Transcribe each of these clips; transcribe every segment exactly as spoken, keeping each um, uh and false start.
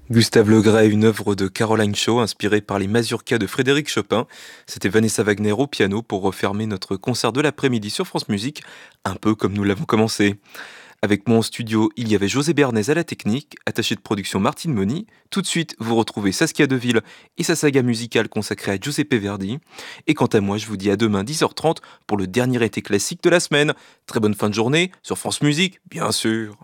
Gustave Le Gray, une œuvre de Caroline Shaw inspirée par les mazurkas de Frédéric Chopin. C'était Vanessa Wagner au piano pour refermer notre concert de l'après-midi sur France Musique, un peu comme nous l'avons commencé. Avec moi en studio, il y avait José Bernays à la technique, attaché de production Martine Moni. Tout de suite, vous retrouvez Saskia Deville et sa saga musicale consacrée à Giuseppe Verdi. Et quant à moi, je vous dis à demain dix heures trente pour le dernier été classique de la semaine. Très bonne fin de journée sur France Musique, bien sûr.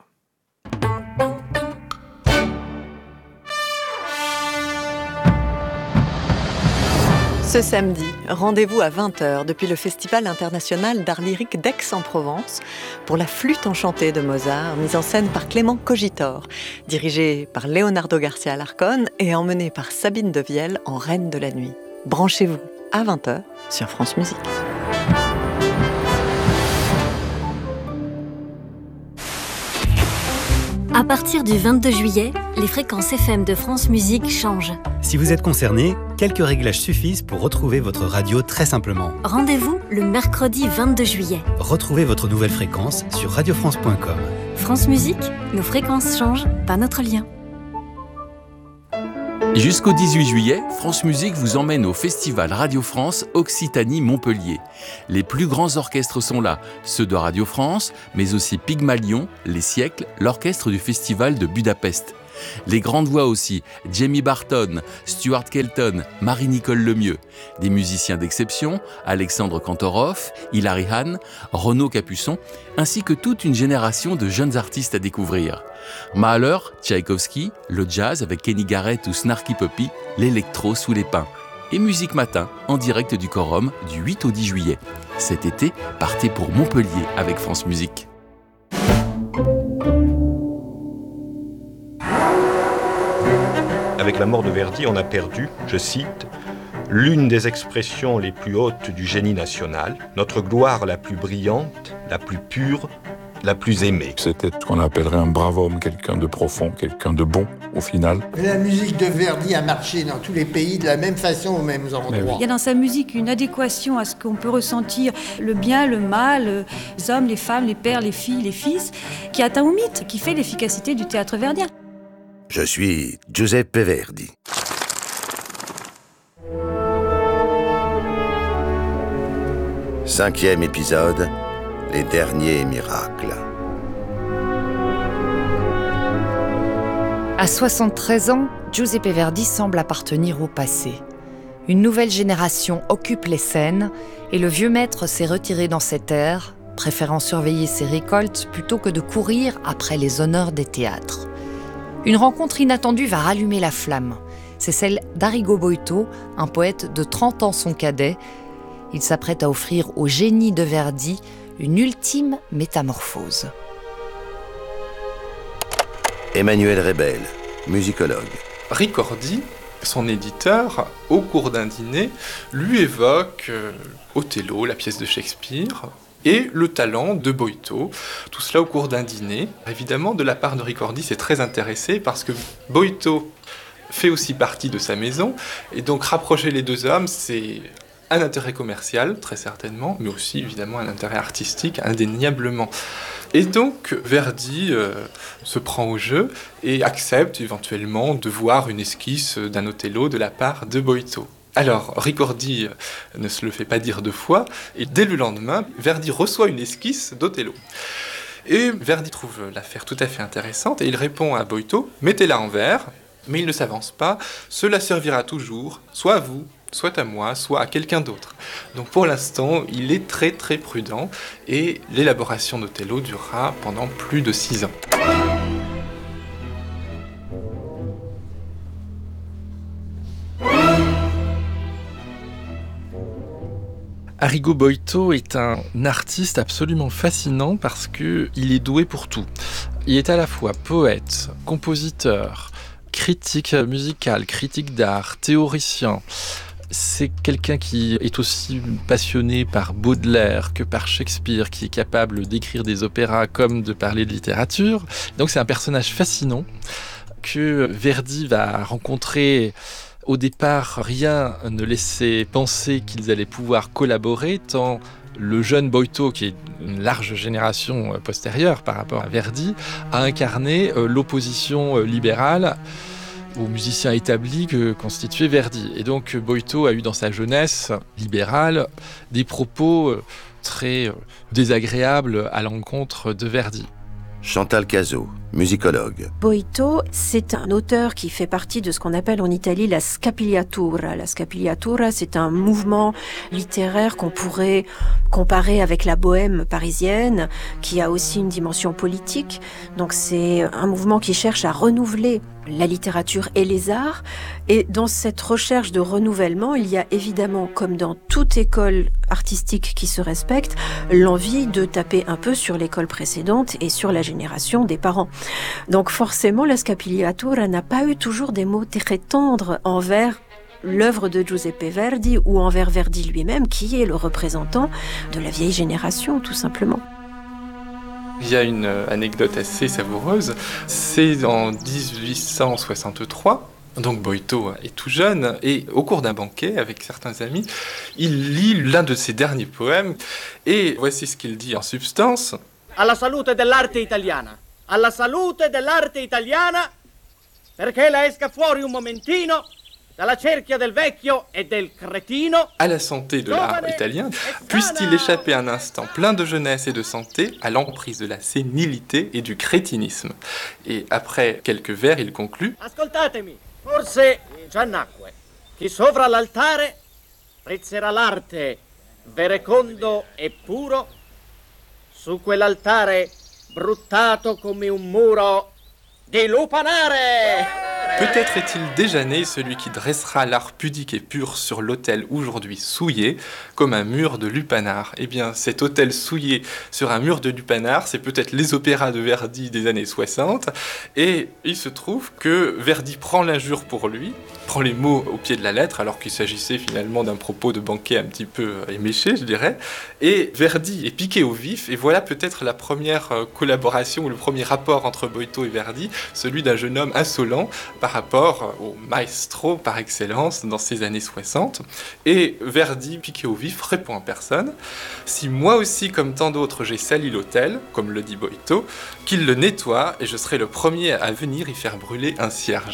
Ce samedi, rendez-vous à vingt heures depuis le Festival international d'art lyrique d'Aix-en-Provence pour la Flûte enchantée de Mozart, mise en scène par Clément Cogitor, dirigée par Leonardo Garcia Alarcón et emmenée par Sabine Devielle en Reine de la Nuit. Branchez-vous à vingt heures sur France Musique. À partir du vingt-deux juillet, les fréquences F M de France Musique changent. Si vous êtes concerné, quelques réglages suffisent pour retrouver votre radio très simplement. Rendez-vous le mercredi vingt-deux juillet. Retrouvez votre nouvelle fréquence sur radio france point com. France Musique, nos fréquences changent, pas notre lien. Jusqu'au dix-huit juillet, France Musique vous emmène au Festival Radio France Occitanie-Montpellier. Les plus grands orchestres sont là, ceux de Radio France, mais aussi Pygmalion, Les Siècles, l'orchestre du Festival de Budapest. Les grandes voix aussi, Jamie Barton, Stuart Kelton, Marie-Nicole Lemieux. Des musiciens d'exception, Alexandre Kantorov, Hilary Hahn, Renaud Capuçon, ainsi que toute une génération de jeunes artistes à découvrir. Mahler, Tchaïkovski, le jazz avec Kenny Garrett ou Snarky Puppy, l'électro sous les pins. Et Musique Matin, en direct du Quorum, du huit au dix juillet. Cet été, partez pour Montpellier avec France Musique. Avec la mort de Verdi, on a perdu, je cite, « l'une des expressions les plus hautes du génie national, notre gloire la plus brillante, la plus pure, la plus aimée. » C'était ce qu'on appellerait un brave homme, quelqu'un de profond, quelqu'un de bon, au final. La musique de Verdi a marché dans tous les pays de la même façon, aux mêmes endroits. Il y a dans sa musique une adéquation à ce qu'on peut ressentir, le bien, le mal, les hommes, les femmes, les pères, les filles, les fils, qui atteint au mythe, qui fait l'efficacité du théâtre verdien. Je suis Giuseppe Verdi. Cinquième épisode, les derniers miracles. À soixante-treize ans, Giuseppe Verdi semble appartenir au passé. Une nouvelle génération occupe les scènes et le vieux maître s'est retiré dans ses terres, préférant surveiller ses récoltes plutôt que de courir après les honneurs des théâtres. Une rencontre inattendue va rallumer la flamme. C'est celle d'Arrigo Boito, un poète de trente ans son cadet. Il s'apprête à offrir au génie de Verdi une ultime métamorphose. Emmanuel Rebel, musicologue. Ricordi, son éditeur, au cours d'un dîner, lui évoque euh, Othello, la pièce de Shakespeare, et le talent de Boito. Tout cela au cours d'un dîner. Évidemment, de la part de Ricordi, c'est très intéressé parce que Boito fait aussi partie de sa maison, et donc rapprocher les deux hommes, c'est un intérêt commercial, très certainement, mais aussi évidemment un intérêt artistique, indéniablement. Et donc Verdi euh, se prend au jeu et accepte éventuellement de voir une esquisse d'un Othello de la part de Boito. Alors, Ricordi ne se le fait pas dire deux fois, et dès le lendemain, Verdi reçoit une esquisse d'Othello. Et Verdi trouve l'affaire tout à fait intéressante, et il répond à Boito, « Mettez-la en vers », mais il ne s'avance pas, « Cela servira toujours, soit à vous, soit à moi, soit à quelqu'un d'autre. » Donc pour l'instant, il est très très prudent, et l'élaboration d'Othello durera pendant plus de six ans. Arrigo Boito est un artiste absolument fascinant parce qu'il est doué pour tout. Il est à la fois poète, compositeur, critique musical, critique d'art, théoricien. C'est quelqu'un qui est aussi passionné par Baudelaire que par Shakespeare, qui est capable d'écrire des opéras comme de parler de littérature. Donc c'est un personnage fascinant que Verdi va rencontrer. Au départ, rien ne laissait penser qu'ils allaient pouvoir collaborer, tant le jeune Boito, qui est une large génération postérieure par rapport à Verdi, a incarné l'opposition libérale aux musiciens établis que constituait Verdi. Et donc Boito a eu dans sa jeunesse libérale des propos très désagréables à l'encontre de Verdi. Chantal Cazot, musicologue. Boito, c'est un auteur qui fait partie de ce qu'on appelle en Italie la scapigliatura. La scapigliatura, c'est un mouvement littéraire qu'on pourrait comparer avec la bohème parisienne, qui a aussi une dimension politique. Donc c'est un mouvement qui cherche à renouveler la littérature et les arts. Et dans cette recherche de renouvellement, il y a évidemment, comme dans toute école artistique qui se respecte, l'envie de taper un peu sur l'école précédente et sur la génération des parents. Donc forcément, la scapigliatura n'a pas eu toujours des mots très tendres envers l'œuvre de Giuseppe Verdi ou envers Verdi lui-même, qui est le représentant de la vieille génération, tout simplement. Il y a une anecdote assez savoureuse, c'est en dix-huit cent soixante-trois, donc Boito est tout jeune, et au cours d'un banquet avec certains amis, il lit l'un de ses derniers poèmes, et voici ce qu'il dit en substance. Alla salute dell'arte italiana, alla salute dell'arte italiana, perché la esca fuori un momentino dalla cerchia del vecchio e del cretino. À la santé de l'art italien, puisse-t-il échapper un instant plein de jeunesse et de santé à l'emprise de la sénilité et du crétinisme. Et après quelques vers, il conclut. Ascoltatemi, forse già nacque, chi sovra l'altare prezzerà l'arte verecondo e puro, su quell'altare bruttato come un muro di lupanare. Peut-être est-il déjà né celui qui dressera l'art pudique et pur sur l'autel aujourd'hui souillé, comme un mur de lupanar. Eh bien, cet autel souillé sur un mur de lupanar, c'est peut-être les opéras de Verdi des années soixante, et il se trouve que Verdi prend l'injure pour lui, prend les mots au pied de la lettre, alors qu'il s'agissait finalement d'un propos de banquet un petit peu éméché, je dirais, et Verdi est piqué au vif, et voilà peut-être la première collaboration, ou le premier rapport entre Boito et Verdi, celui d'un jeune homme insolent, par rapport au maestro par excellence dans ces années soixante. Et Verdi, piqué au vif, répond en personne « Si moi aussi, comme tant d'autres, j'ai sali l'autel, comme le dit Boito, qu'il le nettoie et je serai le premier à venir y faire brûler un cierge. »